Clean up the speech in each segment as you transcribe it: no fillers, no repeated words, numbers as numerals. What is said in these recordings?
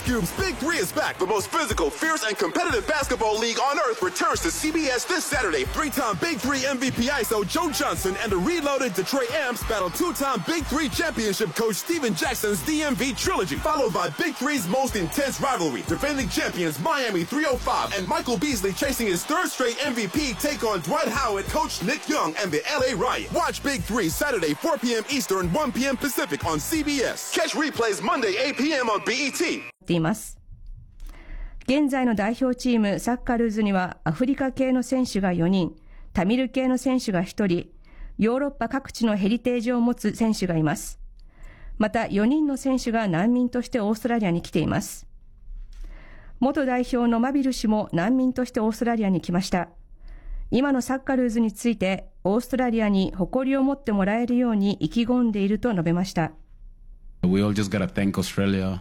Cube's Big Three is back. The most physical, fierce, and competitive basketball league on earth returns to CBS this Saturday. Three-time Big Three MVP ISO Joe Johnson and the reloaded Detroit Amps battle two-time Big Three championship coach Steven Jackson's DMV trilogy, followed by Big Three's most intense rivalry. Defending champions Miami 305 and Michael Beasley chasing his third straight MVP take on Dwight Howard, coach Nick Young, and the LA Riot. Watch Big Three Saturday 4 p.m. Eastern, 1 p.m. Pacific on CBS. Catch replays Monday 8 p.m. on BET. います。現在の代表チームサッカルーズにはアフリカ系の選手が4人、タミル系の選手が1人、ヨーロッパ各地のヘリテージを持つ選手がいます。また4人の選手が難民としてオーストラリアに来ています。元代表のマビル氏も難民としてオーストラリアに来ました。今のサッカルーズについてオーストラリアに誇りを持ってもらえるように意気込んでいると述べました。 We all just gotta thank Australia,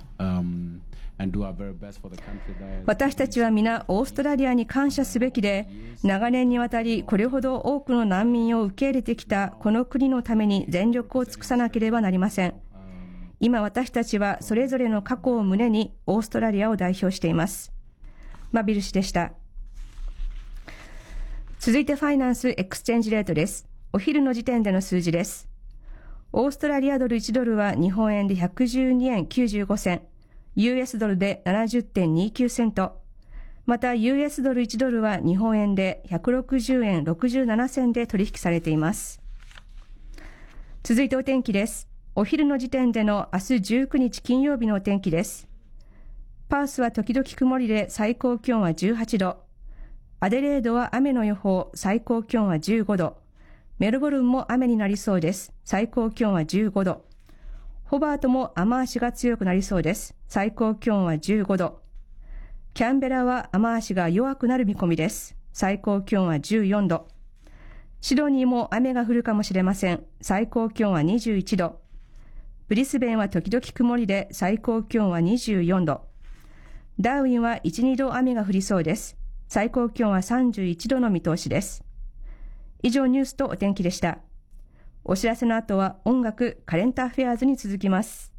私たちは皆オーストラリアに感謝すべきで、長年にわたりこれほど多くの難民を受け入れてきたこの国のために全力を尽くさなければなりません。今私たちはそれぞれの過去を胸にオーストラリアを代表しています。マビル氏でした。続いてファイナンスエクスチェンジレートです。お昼の時点での数字です。オーストラリアドル1ドルは日本円で112円95銭、US ドルで 70.29 セント、また US ドル1ドルは日本円で160円67銭で取引されています。続いてお天気です。お昼の時点での明日19日金曜日のお天気です。パースは時々曇りで最高気温は18度。アデレードは雨の予報、最高気温は15度。メルボルンも雨になりそうです。最高気温は15度。ホバートも雨足が強くなりそうです。最高気温は15度。キャンベラは雨足が弱くなる見込みです。最高気温は14度。シドニーも雨が降るかもしれません。最高気温は21度。ブリスベンは時々曇りで最高気温は24度。ダーウィンは1、2度雨が降りそうです。最高気温は31度の見通しです。以上ニュースとお天気でした。お知らせの後は音楽カレンターフェアーズに続きます。